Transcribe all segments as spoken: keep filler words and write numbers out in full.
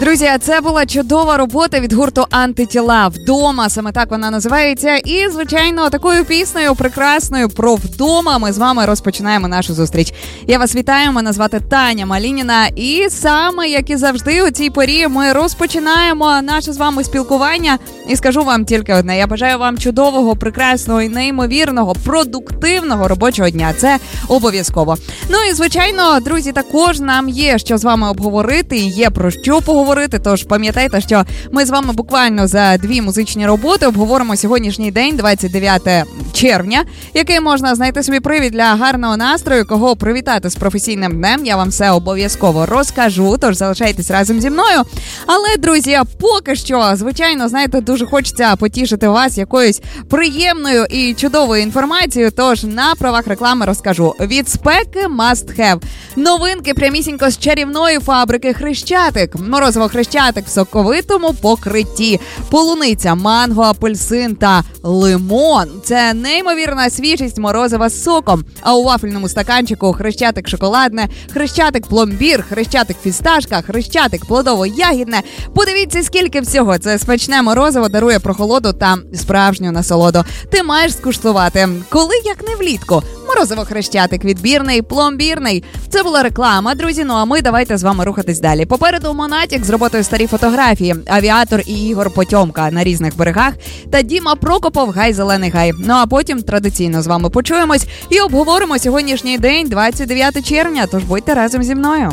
Друзі, це була чудова робота від гурту «Антитіла» «Вдома». Саме так вона називається. І, звичайно, такою піснею прекрасною про вдома ми з вами розпочинаємо нашу зустріч. Я вас вітаю, мене звати Таня Малініна. І саме, як і завжди, у цій порі ми розпочинаємо наше з вами спілкування. І скажу вам тільки одне. Я бажаю вам чудового, прекрасного і неймовірного, продуктивного робочого дня. Це обов'язково. Ну і, звичайно, друзі, також нам є що з вами обговорити і є про що поговорити. Тож пам'ятайте, що ми з вами буквально за дві музичні роботи обговоримо сьогоднішній день, двадцять дев'яте червня, який можна знайти собі привід для гарного настрою, кого привітати з професійним днем. Я вам все обов'язково розкажу, тож залишайтесь разом зі мною. Але, друзі, поки що, звичайно, знаєте, дуже хочеться потішити вас якоюсь приємною і чудовою інформацією, тож на правах реклами розкажу. Від спеки must have. Новинки прямісінько з чарівної фабрики «Хрещатик». Морозиво «Хрещатик» в соковитому покритті. Полуниця, манго, апельсин та лимон. Це неймовірна свіжість морозива з соком. А у вафельному стаканчику «Хрещатик шоколадне», «Хрещатик пломбір», «Хрещатик фісташка», «Хрещатик плодово-ягідне». Подивіться, скільки всього. Це смачне морозиво дарує прохолоду та справжню насолоду. Ти маєш скуштувати. Коли, як не влітку. Морозиво «Хрещатик» відбірний, пломбірний. Це була реклама, друзі, ну а ми давайте з вами рухатись далі. Попереду Монатік з роботою «Старі фотографії», Авіатор і Ігор Потьомка на різних берегах та Діма Прокопов «Гай, зелений гай». Ну а потім традиційно з вами почуємось і обговоримо сьогоднішній день, двадцять дев'яте червня, тож будьте разом зі мною.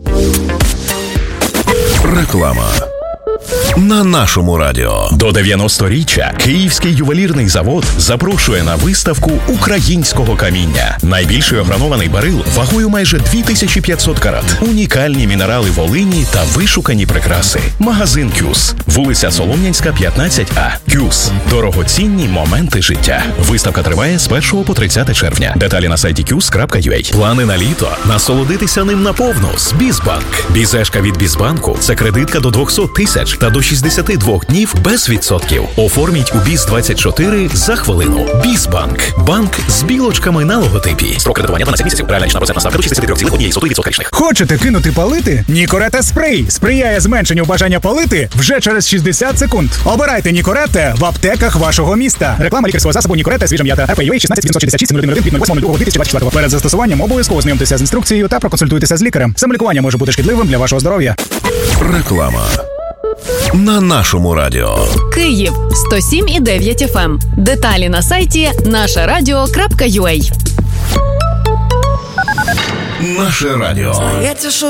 Реклама. На нашому радіо. До дев'яносторіччя Київський ювелірний завод запрошує на виставку українського каміння. Найбільший огранований барил вагою майже дві тисячі п'ятсот карат. Унікальні мінерали Волині та вишукані прикраси. Магазин «Кюс». Вулиця Солом'янська, п'ятнадцять А. «Кюс». Дорогоцінні моменти життя. Виставка триває з першого по тридцяте червня. Деталі на сайті кюс крапка ю а. Плани на літо. Насолодитися ним наповну з Бізбанк. Бізешка від Бізбанку – це кредитка до двісті тисяч та до шістдесят два днів без відсотків. Оформіть у Біз двадцять чотири за хвилину. Бізбанк. Банк з білочками на логотипі. Строк кредитування дванадцять місяців. Реальна річна процентна ставка до шістдесят три цілих одна сотих відсотка річних. Хочете кинути палити? Нікорета спрей сприяє зменшенню бажання палити вже через шістдесят секунд. Обирайте Нікорете в аптеках вашого міста. Реклама лікарського засобу Нікорете свіжа м'ята. ар пі ю ей шістнадцять сімсот шістдесят шість нуль один один від нуль восьмого дві тисячі двадцять четвертого. Перед застосуванням обов'язково знайомтеся з інструкцією та проконсультуйтеся з лікарем. Самолікування може бути шкідливим для вашого здоров'я. Реклама. На нашому радіо. Київ сто сім і дев'ять еф ем. Деталі на сайті наше радіо крапка ю а. Наше радіо.